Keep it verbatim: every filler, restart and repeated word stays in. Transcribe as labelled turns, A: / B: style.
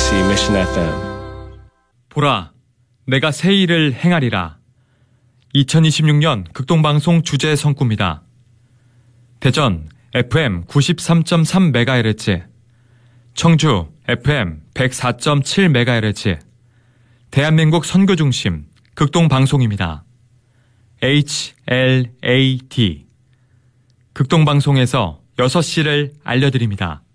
A: 케이비씨 Mission 에프엠.
B: 보라, 내가 새 일을 행하리라. 이천이십육 년 극동방송 주제 성구입니다. 대전 에프엠 구십삼 점 삼 메가헤르츠, 청주 에프엠 백사 점 칠 메가헤르츠, 대한민국 선교중심 극동방송입니다. 에이치 엘 에이 티. 극동방송에서 여섯 시를 알려드립니다.